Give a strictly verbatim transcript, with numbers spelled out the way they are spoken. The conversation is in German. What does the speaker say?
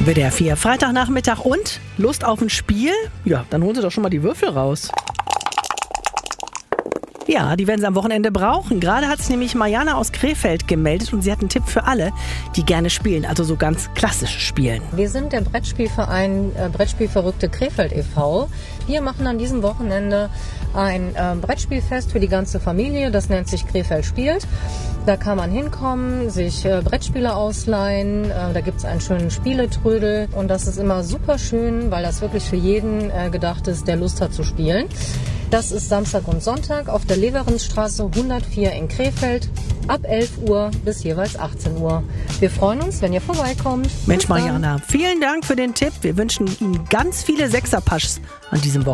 W D R vier, Freitagnachmittag und Lust auf ein Spiel? Ja, dann holen Sie doch schon mal die Würfel raus. Ja, die werden Sie am Wochenende brauchen. Gerade hat es nämlich Mariana aus Krefeld gemeldet und sie hat einen Tipp für alle, die gerne spielen, also so ganz klassisch spielen. Wir sind der Brettspielverein äh, Brettspielverrückte Krefeld e V. Wir machen an diesem Wochenende ein äh, Brettspielfest für die ganze Familie. Das nennt sich Krefeld spielt. Da kann man hinkommen, sich äh, Brettspiele ausleihen. Äh, da gibt es einen schönen Spieletrödel. Und das ist immer super schön, weil das wirklich für jeden äh, gedacht ist, der Lust hat zu spielen. Das ist Samstag und Sonntag auf der Leverensstraße hundertvier in Krefeld ab elf Uhr bis jeweils achtzehn Uhr. Wir freuen uns, wenn ihr vorbeikommt. Mensch, Mariana, vielen Dank für den Tipp. Wir wünschen Ihnen ganz viele Sechserpaschs an diesem Wochenende.